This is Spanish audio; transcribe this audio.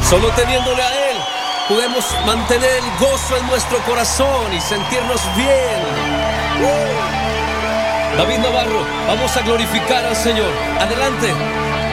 Solo teniéndole a Él podemos mantener el gozo en nuestro corazón y sentirnos bien. David Navarro, vamos a glorificar al Señor. Adelante.